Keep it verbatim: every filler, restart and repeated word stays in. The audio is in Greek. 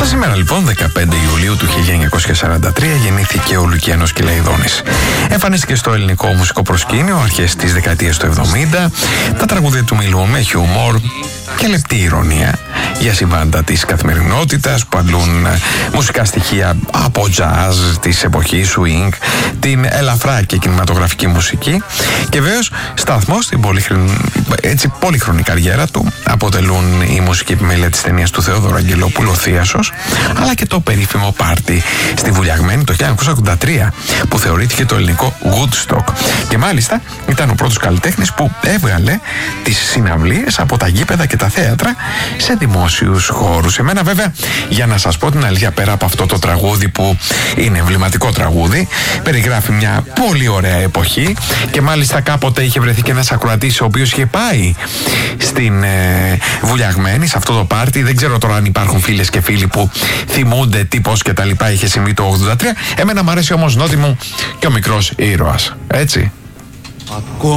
Στα σήμερα λοιπόν, δεκαπέντε Ιουλίου του χίλια εννιακόσια σαράντα τρία, γεννήθηκε ο Λουκιανός Κυλαϊδόνης. Εμφανίστηκε στο ελληνικό μουσικό προσκήνιο αρχές της δεκαετίας του εβδομήντα. Τα τραγούδια του μιλούν με χιούμορ και λεπτή ηρωνία για συμβάντα της καθημερινότητας που αντλούν μουσικά στοιχεία από jazz της εποχής, swing, την ελαφρά και κινηματογραφική μουσική, και βέβαιως σταθμό στην πολυχρον... έτσι, πολυχρονική καριέρα του αποτελούν η μουσική επιμέλεια της ταινίας του Θεόδωρου Αγγελόπουλου, ο Θίασος, αλλά και το περίφημο πάρτι στη Βουλιαγμένη το χίλια εννιακόσια ογδόντα τρία, που θεωρήθηκε το ελληνικό Woodstock, και μάλιστα ήταν ο πρώτος καλλιτέχνης που έβγαλε τις συναυλίες από τα γήπεδα και τα θέατρα σε δημόσιους χώρους. Εμένα βέβαια, για να σας πω την αλήθεια, πέρα από αυτό το τραγούδι που είναι εμβληματικό τραγούδι, περιγράφει μια πολύ ωραία εποχή, και μάλιστα κάποτε είχε βρεθεί και ένας ακροατής ο οποίος είχε πάει στην ε, Βουλιαγμένη, σε αυτό το πάρτι. Δεν ξέρω τώρα αν υπάρχουν φίλες και φίλοι που θυμούνται τι, πώς και τα λοιπά είχε συμβεί το ογδόντα τρία. Εμένα μου αρέσει όμως, Νότι μου, και ο μικρός ήρωας, έτσι.